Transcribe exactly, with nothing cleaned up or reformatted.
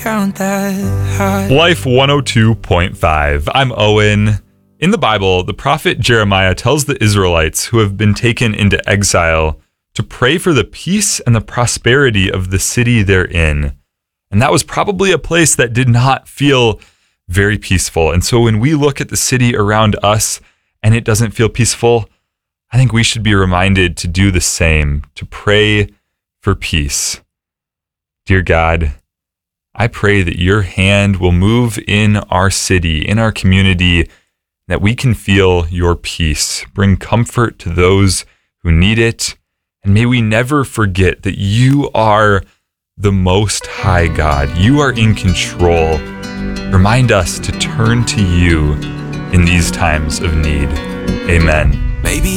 count that high. Life one oh two point five. I'm Owen. In the Bible, the prophet Jeremiah tells the Israelites who have been taken into exile to pray for the peace and the prosperity of the city they're in. And that was probably a place that did not feel very peaceful. And so when we look at the city around us and it doesn't feel peaceful, I think we should be reminded to do the same, to pray for peace. Dear God, I pray that your hand will move in our city, in our community, that we can feel your peace, bring comfort to those who need it. And may we never forget that you are the Most High God. You are in control. Remind us to turn to you in these times of need. Amen. Maybe